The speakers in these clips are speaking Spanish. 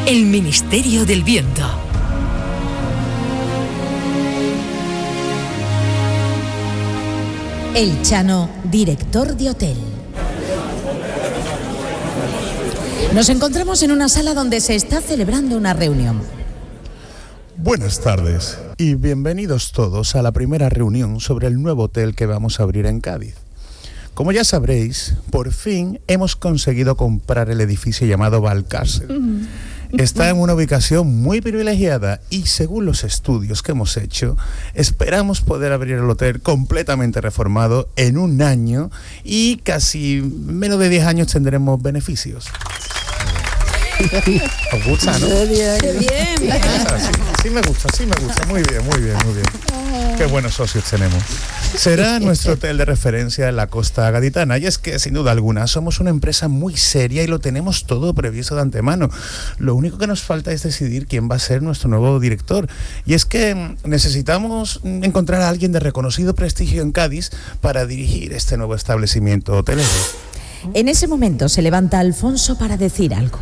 El Ministerio del Viento. El Chano, director de hotel. Nos encontramos en una sala donde se está celebrando una reunión. Buenas tardes y bienvenidos todos a la primera reunión sobre el nuevo hotel que vamos a abrir en Cádiz. Como ya sabréis, por fin hemos conseguido comprar el edificio llamado Valcárcel. Está en una ubicación muy privilegiada y, según los estudios que hemos hecho, esperamos poder abrir el hotel completamente reformado en un año y casi menos de 10 años tendremos beneficios. ¿Os gusta, no? ¡Qué bien! Sí me gusta. Muy bien. Qué buenos socios tenemos. Será nuestro hotel de referencia en la costa gaditana, y es que, sin duda alguna, somos una empresa muy seria y lo tenemos todo previsto de antemano. Lo único que nos falta es decidir quién va a ser nuestro nuevo director, y es que necesitamos encontrar a alguien de reconocido prestigio en Cádiz para dirigir este nuevo establecimiento hotelero. En ese momento se levanta Alfonso para decir algo.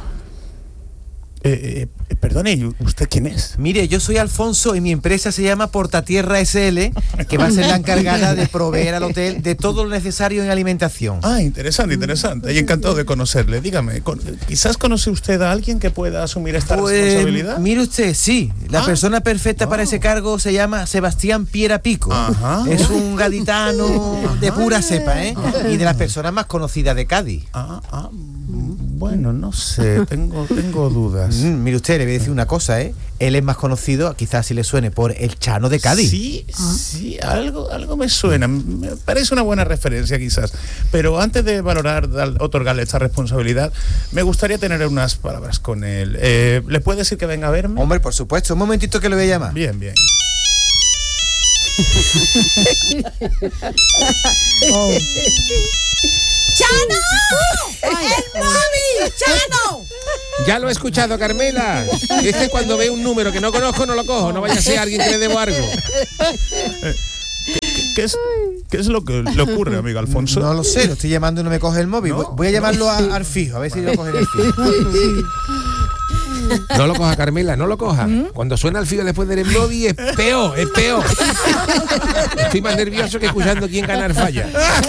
Perdone, ¿usted quién es? Mire, yo soy Alfonso y mi empresa se llama Portatierra SL, que va a ser la encargada de proveer al hotel de todo lo necesario en alimentación. Ah, interesante. Y encantado de conocerle. Dígame, ¿quizás conoce usted a alguien que pueda asumir esta responsabilidad? Mire usted, sí. La persona perfecta para ese cargo se llama Sebastián Piera Pico. Es un gaditano de pura cepa, ¿eh? Y de las personas más conocidas de Cádiz. Bueno, no sé, tengo dudas. Mire usted, le voy a decir una cosa, ¿eh? Él es más conocido, quizás si le suene, por el Chano de Cádiz. Sí, algo me suena. Me parece una buena referencia, quizás. Pero antes de valorar, otorgarle esta responsabilidad, me gustaría tener unas palabras con él. ¿Le puede decir que venga a verme? Hombre, por supuesto. Un momentito que le voy a llamar. Bien. ¡Chano! ¡El móvil! ¡Chano! Ya lo he escuchado, Carmela. Es que cuando veo un número que no conozco, no lo cojo. No vaya a ser alguien que le debo algo. ¿Qué es lo que le ocurre, amigo Alfonso? No lo sé, lo estoy llamando y no me coge el móvil. ¿No? Voy a llamarlo al fijo, a ver si lo coge el fijo. No lo coja, Carmela, no lo coja. Cuando suena el fijo después del móvil es peor. Estoy más nervioso que escuchando quién ganar falla.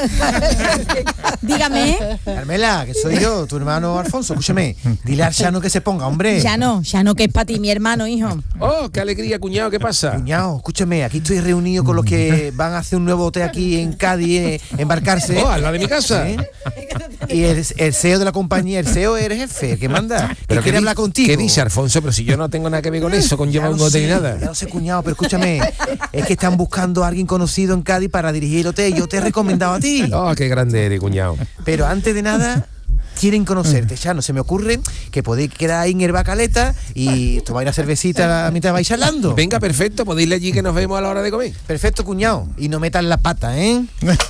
Dígame. Carmela, que soy yo, tu hermano Alfonso. Escúchame, dile al Chano que se ponga, hombre. Chano, que es para ti, mi hermano, hijo. Oh, qué alegría, cuñado, ¿qué pasa? Cuñado, escúchame, aquí estoy reunido con los que van a hacer un nuevo hotel aquí en Cádiz, embarcarse. Oh, al lado de mi casa. Y el CEO de la compañía, el CEO es el jefe, que manda, que quiere hablar contigo. ¿Qué dice Alfonso? Pero si yo no tengo nada que ver con eso, con llevar un hotel y nada. Ya lo sé, cuñado, pero escúchame, es que están buscando a alguien conocido en Cádiz para dirigir el hotel. Yo te he recomendado a ti. Oh, qué grande eres, cuñado. Pero antes de nada, quieren conocerte, Chano. Se me ocurre que podéis quedar ahí en el Bacaleta y tomar una cervecita mientras vais charlando. Venga, perfecto, podéis ir allí que nos vemos a la hora de comer. Perfecto, cuñado. Y no metan la pata, ¿eh?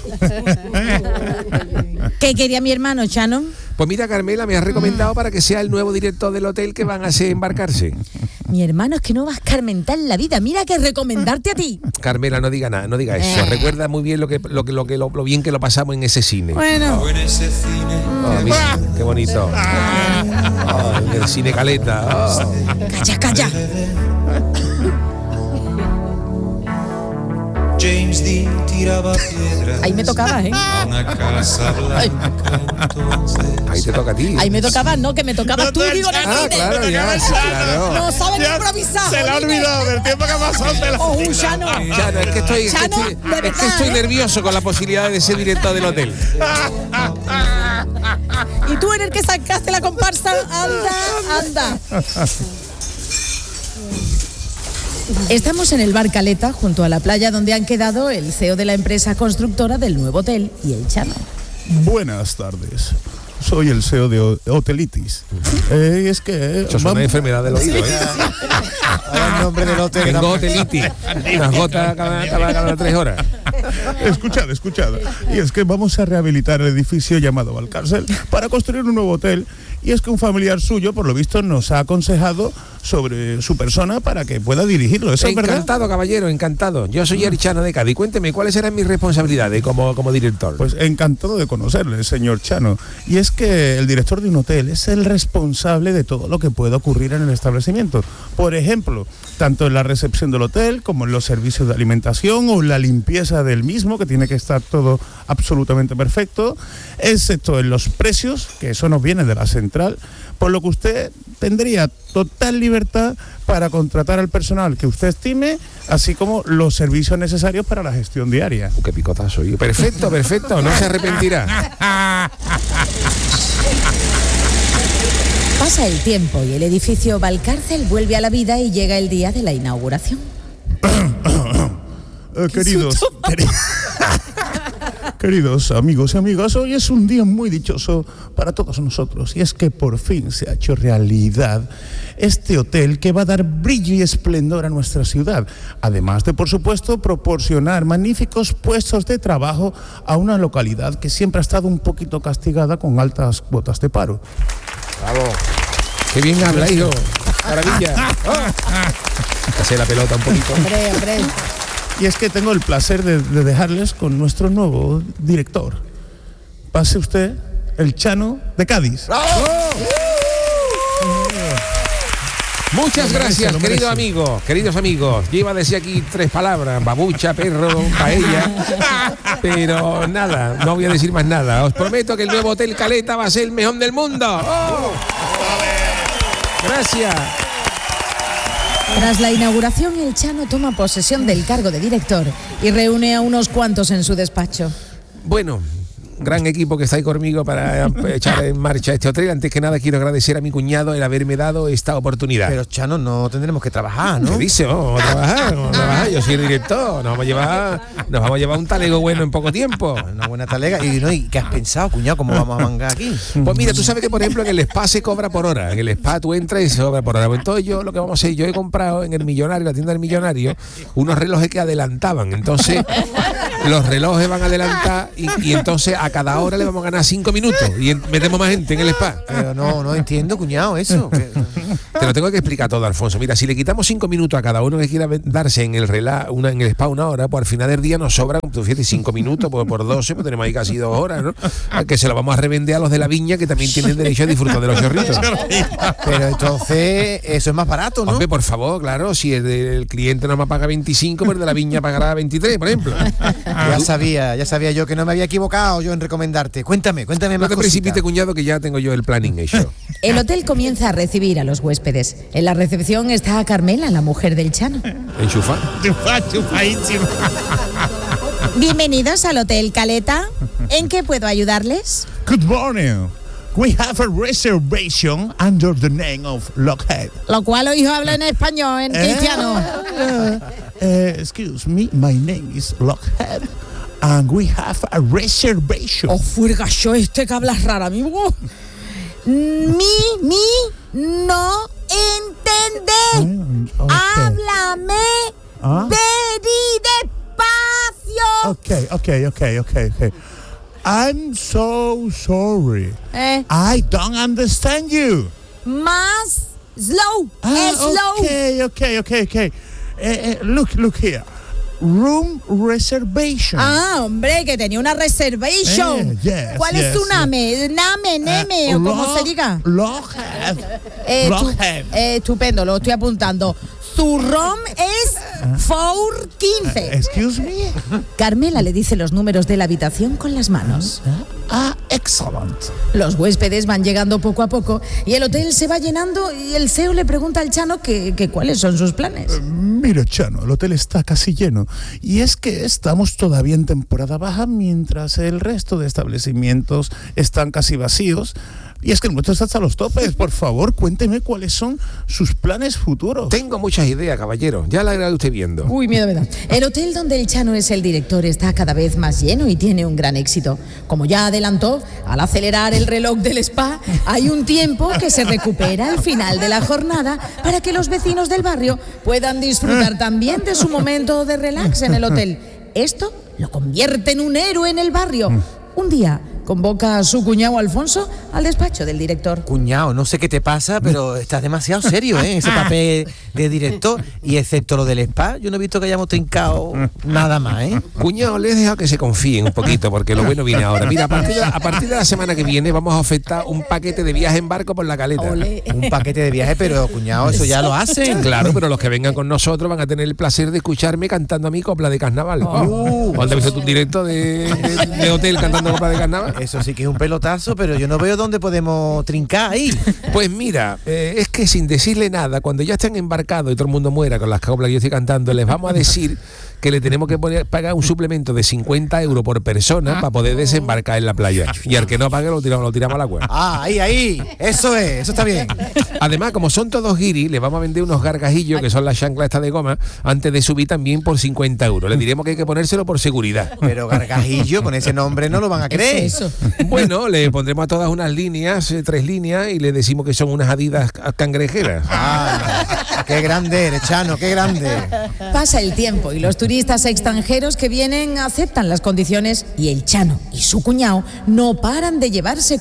¿Qué quería mi hermano, Chano? Pues mira, Carmela me ha recomendado para que sea el nuevo director del hotel que van a hacer embarcarse. Mi hermano, es que no vas a escarmentar la vida. Mira que recomendarte a ti. Carmela, no diga nada, no diga eso. Recuerda muy bien lo bien que lo pasamos en ese cine. Bueno. En ese cine. Oh, mira, qué bonito. Oh, en el cine Caleta. Oh. Calla. James Dean tiraba piedras. Ahí me tocaba, ¿eh? A una casa blanca entonces. Ahí te toca a ti. Ahí me tocaba, no, que me tocaba tú, digo, en el cine. Claro, ya, sí, claro. No saben improvisar. Se le ha olvidado del tiempo que ha pasado. Chano. Chano, es que estoy nervioso con la posibilidad de ser director del hotel. Y tú eres el que sacaste la comparsa. Anda. Estamos en el bar Caleta, junto a la playa donde han quedado el CEO de la empresa constructora del nuevo hotel y el Chano. Buenas tardes. Soy el CEO de Hotelitis. Es que... Eso es una enfermedad del oído, ¿eh? Ahora el nombre del hotel. Tengo hotelitis. Unas gotas cada 3 horas. Escuchad. Y es que vamos a rehabilitar el edificio llamado Valcárcel para construir un nuevo hotel Y es que un familiar suyo, por lo visto, nos ha aconsejado sobre su persona para que pueda dirigirlo. ¿Eso es verdad? Encantado, caballero, encantado. Yo soy el Chano de Cádiz. Cuénteme, ¿cuáles eran mis responsabilidades como director? Pues encantado de conocerle, señor Chano. Y es que el director de un hotel es el responsable de todo lo que pueda ocurrir en el establecimiento. Por ejemplo, tanto en la recepción del hotel como en los servicios de alimentación o la limpieza del mismo, que tiene que estar todo absolutamente perfecto, excepto en los precios, que eso nos viene de la central, por lo que usted tendría total libertad para contratar al personal que usted estime, así como los servicios necesarios para la gestión diaria. ¡Qué picotazo! Perfecto, no se arrepentirá. Pasa el tiempo y el edificio Valcárcel vuelve a la vida y llega el día de la inauguración. Queridos amigos y amigas, hoy es un día muy dichoso para todos nosotros, y es que por fin se ha hecho realidad este hotel que va a dar brillo y esplendor a nuestra ciudad, además de, por supuesto, proporcionar magníficos puestos de trabajo a una localidad que siempre ha estado un poquito castigada con altas cuotas de paro. ¡Bravo! ¡Qué bien habla, hijo! ¡Maravilla! Pasé la pelota un poquito. Hombre. Y es que tengo el placer de dejarles con nuestro nuevo director. Pase usted, el Chano de Cádiz. ¡Bravo! Muchas gracias, queridos amigos. Yo iba a decir aquí 3 palabras: babucha, perro, paella. Pero nada, no voy a decir más nada. Os prometo que el nuevo Hotel Caleta va a ser el mejor del mundo. ¡Oh! Gracias. Tras la inauguración, el Chano toma posesión del cargo de director y reúne a unos cuantos en su despacho. Bueno, gran equipo que está ahí conmigo para echar en marcha este hotel. Antes que nada quiero agradecer a mi cuñado el haberme dado esta oportunidad. Pero Chano, no tendremos que trabajar, ¿no? ¿Qué dice? Vamos a trabajar. Yo soy el director. Nos vamos a llevar un talego bueno en poco tiempo. Una buena talega. ¿Y qué has pensado, cuñado? ¿Cómo vamos a mangar aquí? Pues mira, tú sabes que, por ejemplo, en el spa se cobra por hora. En el spa tú entras y se cobra por hora. Pues entonces yo lo que vamos a hacer, yo he comprado en el Millonario, la tienda del Millonario, unos relojes que adelantaban. Entonces los relojes van a adelantar y entonces a cada hora le vamos a ganar 5 minutos y metemos más gente en el spa. Pero no entiendo, cuñado, eso. Te lo tengo que explicar todo, Alfonso. Mira, si le quitamos 5 minutos a cada uno que quiera darse en el spa una hora, pues al final del día nos sobran, tú fíjate, 5 minutos, pues por 12, pues tenemos ahí casi 2 horas, ¿no? A que se lo vamos a revender a los de la viña, que también tienen derecho a disfrutar de los chorritos. Pero entonces eso es más barato, ¿no? Hombre, por favor, claro, si el cliente no me paga 25, pues el de la viña pagará 23, por ejemplo. Ya sabía yo que no me había equivocado yo en recomendarte. Cuéntame más. No te precipites, cuñado, que ya tengo yo el planning hecho. El hotel comienza a recibir a los huéspedes. En la recepción está Carmela, la mujer del Chano. ¿Enchufa? Chupadísimo. Bienvenidos al Hotel Caleta. ¿En qué puedo ayudarles? Good morning. We have a reservation under the name of Lockhead. Lo cual hoy habla en español, en cristiano. Excuse me, my name is Lockhead. And we have a reservation. Oh, furgacho este que hablas rara, amigo. No entendé. Okay. Háblame despacio. Okay. I'm so sorry. I don't understand you. Más slow. Slow. Okay. Look here. Room reservation. Hombre, que tenía una reservation. Yes, ¿Cuál es su name? Neme, o como se diga. Lockhead. Estupendo, lo estoy apuntando. Su ROM es 415. Excuse me. Carmela le dice los números de la habitación con las manos. Excellent. Los huéspedes van llegando poco a poco y el hotel se va llenando y el CEO le pregunta al Chano que cuáles son sus planes. Mira, Chano, el hotel está casi lleno y es que estamos todavía en temporada baja mientras el resto de establecimientos están casi vacíos. Y es que el nuestro está hasta los topes. Por favor, cuénteme cuáles son sus planes futuros. Tengo muchas ideas, caballero. Ya la irá usted viendo. Uy, miedo me da. El hotel donde el Chano es el director está cada vez más lleno y tiene un gran éxito. Como ya adelantó, al acelerar el reloj del spa, hay un tiempo que se recupera al final de la jornada para que los vecinos del barrio puedan disfrutar también de su momento de relax en el hotel. Esto lo convierte en un héroe en el barrio. Un día, convoca a su cuñado Alfonso al despacho del director. Cuñado, no sé qué te pasa, pero estás demasiado serio, ¿eh? Ese papel de director. Y excepto lo del spa, yo no he visto que hayamos trincado nada más, ¿eh? Cuñado, les he dejado que se confíen un poquito, porque lo bueno viene ahora. Mira, a partir de la semana que viene vamos a ofertar un paquete de viaje en barco por la caleta. Olé. Un paquete de viaje, pero cuñado, eso ya lo hacen. Claro, pero los que vengan con nosotros van a tener el placer de escucharme cantando a mi copla de carnaval. ¿Cuándo has visto tu directo de hotel cantando copla de carnaval? Eso sí que es un pelotazo, pero yo no veo dónde podemos trincar ahí. Pues mira, es que sin decirle nada, cuando ya estén embarcados y todo el mundo muera con las coplas que yo estoy cantando, les vamos a decir que le tenemos que pagar un suplemento de 50 euros por persona para poder desembarcar en la playa. Y al que no pague lo tiramos al agua. Ah, ahí. Eso está bien. Además, como son todos guiris, les vamos a vender unos gargajillos, que son las chanclas estas de goma, antes de subir también por 50 euros. Le diremos que hay que ponérselo por seguridad. Pero gargajillo, con ese nombre no lo van a creer. Eso. Bueno, le pondremos a todas unas líneas, 3 líneas, y le decimos que son unas Adidas cangrejeras. Ah, qué grande eres, Chano, qué grande. Pasa el tiempo y los turistas extranjeros que vienen aceptan las condiciones y el Chano y su cuñado no paran de llevarse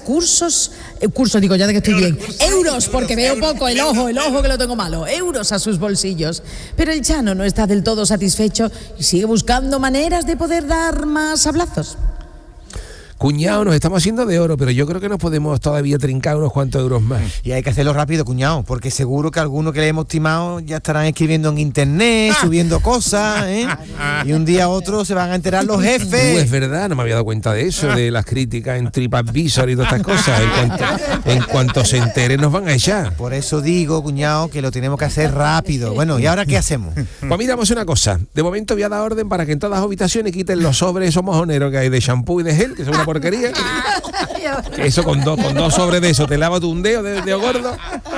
euros, porque veo poco, el ojo que lo tengo malo, euros a sus bolsillos. Pero el Chano no está del todo satisfecho y sigue buscando maneras de poder dar más sablazos. Cuñado, nos estamos haciendo de oro, pero yo creo que nos podemos todavía trincar unos cuantos euros más. Y hay que hacerlo rápido, cuñado, porque seguro que algunos que le hemos timado ya estarán escribiendo en internet, subiendo cosas, ¿eh? Y un día a otro se van a enterar los jefes. Es verdad, no me había dado cuenta de eso, de las críticas en TripAdvisor y todas estas cosas. En cuanto se enteren nos van a echar. Por eso digo, cuñado, que lo tenemos que hacer rápido. Bueno, ¿y ahora qué hacemos? Pues mira, vamos a hacer una cosa. De momento voy a dar orden para que en todas las habitaciones quiten los sobres esos mojoneros que hay de shampoo y de gel, que son una porquería. Eso con dos sobres de eso te lavas tú un dedo gordo.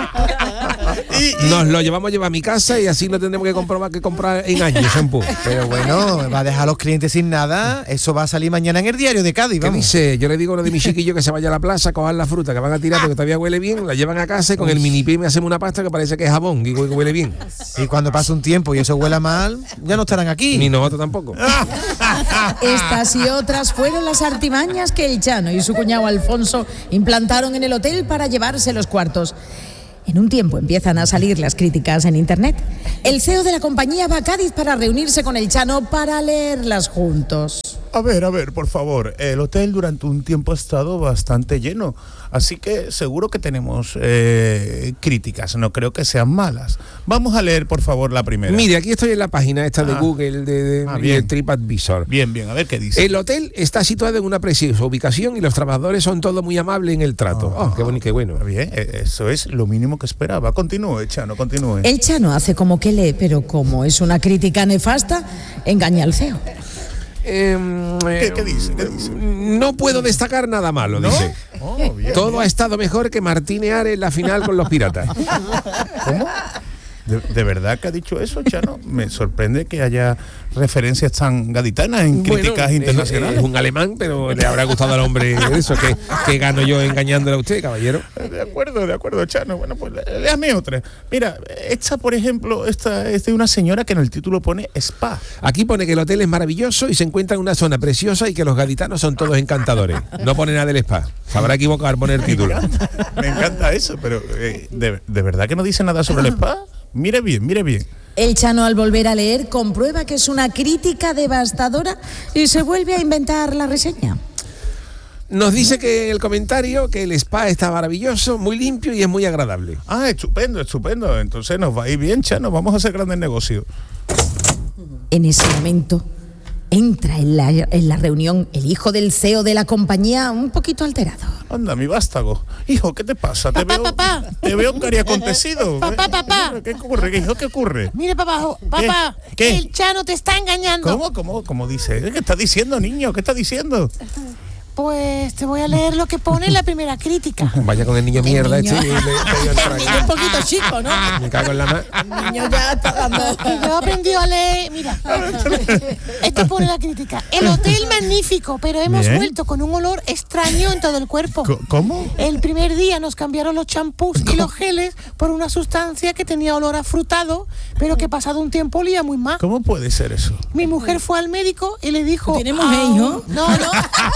Nos lo llevamos a llevar a mi casa y así no tendremos que comprar en años shampoo. Pero bueno, va a dejar a los clientes sin nada. Eso va a salir mañana en el diario de Cádiz, ¿qué vamos. dice? Yo le digo a uno de mis chiquillos que se vaya a la plaza a coger la fruta que van a tirar porque todavía huele bien, la llevan a casa y con el mini pie me hacemos una pasta que parece que es jabón y que huele bien. Y cuando pasa un tiempo y eso huela mal, ya no estarán aquí. Ni nosotros tampoco. Estas y otras fueron las artimañas que el Chano y su cuñado Alfonso implantaron en el hotel para llevarse los cuartos. En un tiempo empiezan a salir las críticas en internet. El CEO de la compañía va a Cádiz para reunirse con el Chano para leerlas juntos. A ver, por favor, el hotel durante un tiempo ha estado bastante lleno, así que seguro que tenemos críticas, no creo que sean malas. Vamos a leer, por favor, la primera. Mire, aquí estoy en la página esta de Google y el TripAdvisor. Bien, a ver qué dice. El hotel está situado en una preciosa ubicación y los trabajadores son todos muy amables en el trato. Qué bonito, qué bueno. Bien, eso es lo mínimo que esperaba. Continúe, Chano, continúe. El Chano hace como que lee, pero como es una crítica nefasta, engaña al CEO. ¿Qué dice? No puedo destacar nada malo, ¿no? dice. Bien, Todo ha estado mejor que Martínez Ares en la final con los Piratas. ¿Cómo? ¿De verdad que ha dicho eso, Chano? Me sorprende que haya referencias tan gaditanas en críticas internacionales. Es un alemán, pero le habrá gustado al hombre eso, que gano yo engañándole a usted, caballero. De acuerdo, Chano. Bueno, pues léame otra. Mira, esta, por ejemplo, esta es de una señora que en el título pone spa. Aquí pone que el hotel es maravilloso y se encuentra en una zona preciosa y que los gaditanos son todos encantadores. No pone nada del spa. Se habrá equivocado al poner el título. Me encanta eso, pero ¿de verdad que no dice nada sobre el spa? Mire bien. El Chano, al volver a leer, comprueba que es una crítica devastadora y se vuelve a inventar la reseña. Nos dice que el comentario que el spa está maravilloso, muy limpio y es muy agradable. Estupendo. Entonces nos va a ir bien, Chano. Vamos a hacer grandes negocios. En ese momento entra en la reunión el hijo del CEO de la compañía un poquito alterado. Anda, mi vástago. Hijo, ¿qué te pasa? Te veo cari acontecido. Papá. ¿Qué ocurre, hijo? ¿Qué ocurre? Mire, papá, ¿Qué? el Chano te está engañando. ¿Cómo dice? ¿Qué está diciendo, niño? ¿Qué está diciendo? Pues te voy a leer lo que pone en la primera crítica. Vaya con el niño mierda este. El niño un poquito chico, ¿no? Me cago en la mano. El niño ya está dando... Yo aprendí a leer, mira. Esto pone la crítica. El hotel magnífico, pero hemos vuelto con un olor extraño en todo el cuerpo. ¿Cómo? El primer día nos cambiaron los champús y los geles por una sustancia que tenía olor a frutado, pero que pasado un tiempo olía muy mal. ¿Cómo puede ser eso? Mi mujer fue al médico y le dijo... ¿Tenemos hijo? No.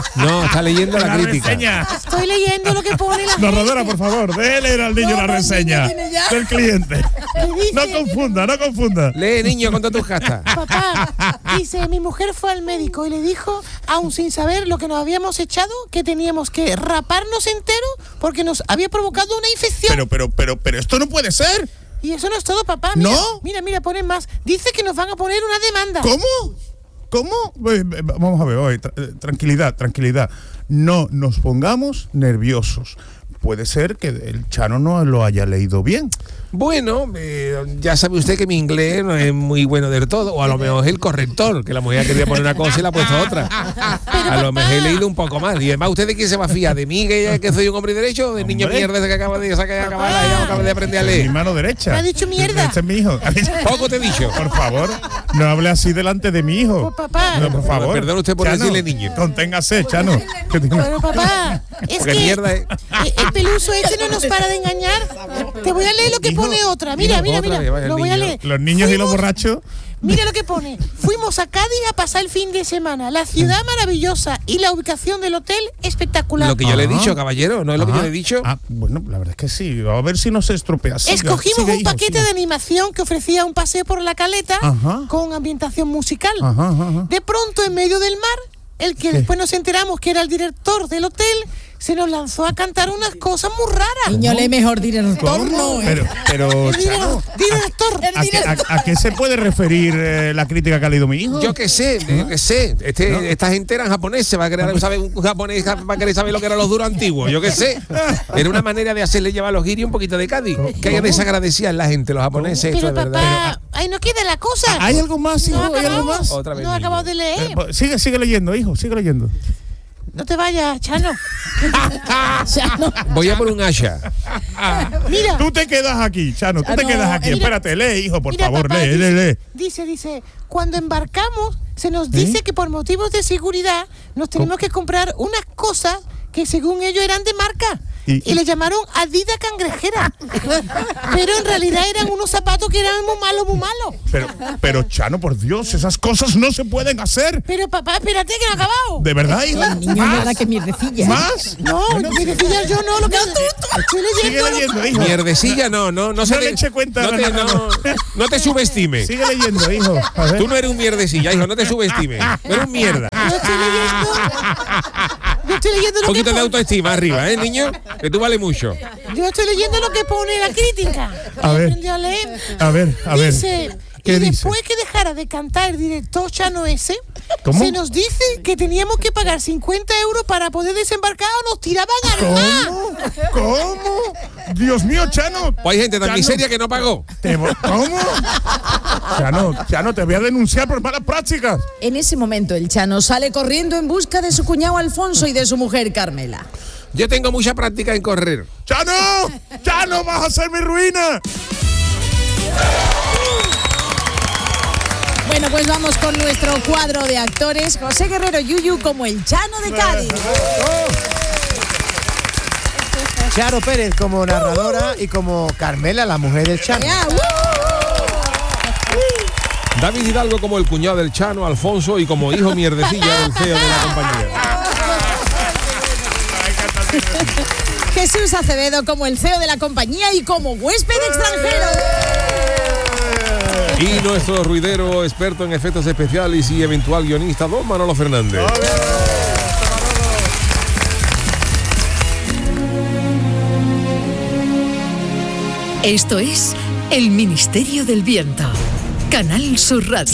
No, está leyendo la crítica. Reseña. Estoy leyendo lo que pone la gente. Narradora, por favor, déle leer al niño la reseña del cliente. dice? No confunda, no confunda. Lee, niño, con todas tus castas. Papá, dice, mi mujer fue al médico y le dijo, aún sin saber lo que nos habíamos echado, que teníamos que raparnos entero porque nos había provocado una infección. Pero esto no puede ser. Y eso no es todo, papá. Mira, ¿No? Mira, ponen más. Dice que nos van a poner una demanda. ¿Cómo? Vamos a ver, oye, tranquilidad. No nos pongamos nerviosos. Puede ser que el Chano no lo haya leído bien. Bueno, ya sabe usted que mi inglés no es muy bueno del todo, o a lo mejor es el corrector, que la mujer quería poner una cosa y la ha puesto otra. A lo mejor he leído un poco más. Y además, ¿usted de quién se va a fiar? ¿De mí, que soy un hombre derecho? ¿O del niño mierda ese que acaba de aprender a Mi leer? mano derecha. ¿Me ha dicho mierda? Este es mi hijo. Poco te he dicho. Por favor, no hable así delante de mi hijo. Pues, papá. No, por favor. Perdón usted por Chano, decirle niño. Conténgase, Chano. Pero papá, es Porque que mierda es. el peluso este no nos para de engañar. Te voy a leer lo que Hijo, pone otra. Mira, otra vez, vaya lo voy a niño. leer. Los niños y los Fuimos- borrachos. Mira lo que pone. Fuimos a Cádiz a pasar el fin de semana. La ciudad maravillosa y la ubicación del hotel espectacular. Lo que yo le he Ajá. dicho, caballero, ¿no es lo que yo le he dicho? Bueno, la verdad es que sí. A ver si no se estropea. Escogimos un paquete de animación que ofrecía un paseo por la caleta Ajá. con ambientación musical. Ajá. De pronto, en medio del mar, el que después nos enteramos que era el director del hotel, se nos lanzó a cantar unas cosas muy raras. Niño, lee mejor director, no. Pero El Chano, director. ¿a qué se puede referir la crítica que ha leído mi hijo? Yo qué sé. Esta gente era japonés, se va a querer saber un japonés, va a querer saber lo que eran los duros antiguos, yo qué sé. Era una manera de hacerle llevar a los guiris un poquito de Cádiz. Que hay desagradecida en la gente, los japoneses, esto Pero es verdad. papá, ahí no queda la cosa. ¿Hay algo más, hijo? No ¿Hay algo más? Otra vez, No he niño. acabado de leer. Sigue leyendo, hijo, sigue leyendo. No te vayas, Chano. Voy a por un Asha. Mira. Tú te quedas aquí, Chano, tú te quedas aquí. mira. Espérate, lee, hijo, por Mira, favor, papá, lee. Dice, cuando embarcamos, se nos dice que por motivos de seguridad nos tenemos que comprar unas cosas que según ellos eran de marca. Y le llamaron Adidas Cangrejera. Pero en realidad eran unos zapatos que eran muy malos. Pero Chano, por Dios, esas cosas no se pueden hacer. Pero papá, espérate que no he acabado. ¿De verdad, hijo? Niño, nada que mierdecilla. ¿Más? No, me decía yo no, lo que estoy Sigue leyendo. leyendo, hijo. Mierdecilla, no se le eche cuenta no de te, nada. no te subestimes. Sigue leyendo, hijo. A ver. Tú no eres un mierdecilla, hijo, no te subestimes. No eres un mierda. Yo estoy leyendo Un lo que poquito de pone. autoestima arriba, niño? Que tú vales mucho. Yo estoy leyendo lo que pone la crítica. A ver. Aprendí a leer. A ver. Dice, ¿Qué y dice? después que dejara de cantar el director Chano ese, ¿Cómo? se nos dice que teníamos que pagar 50 euros para poder desembarcar o nos tiraban al mar. ¿Cómo? Dios mío, Chano. Pues hay gente tan Chano, miseria que no pagó. ¿Cómo? Chano, te voy a denunciar por malas prácticas. En ese momento el Chano sale corriendo en busca de su cuñado Alfonso y de su mujer Carmela. Yo tengo mucha práctica en correr. ¡Chano, vas a ser mi ruina! Bueno, pues vamos con nuestro cuadro de actores. José Guerrero Yuyu como el Chano de Cádiz. Charo Pérez como narradora y como Carmela, la mujer del Chano. Ya, David Hidalgo como el cuñado del Chano, Alfonso, y como hijo mierdecilla del CEO de la compañía. Jesús Acevedo como el CEO de la compañía y como huésped extranjero. Y nuestro ruidero, experto en efectos especiales y eventual guionista, don Manolo Fernández. Esto es El Ministerio del Viento. Canal Sur Radio.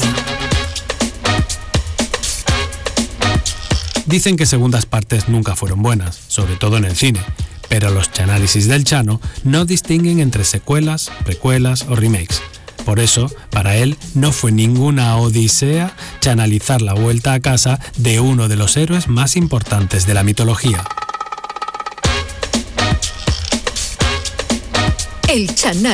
Dicen que segundas partes nunca fueron buenas, sobre todo en el cine, pero los chanálisis del Chano no distinguen entre secuelas, precuelas o remakes. Por eso, para él no fue ninguna odisea chanalizar la vuelta a casa de uno de los héroes más importantes de la mitología. El Chanal.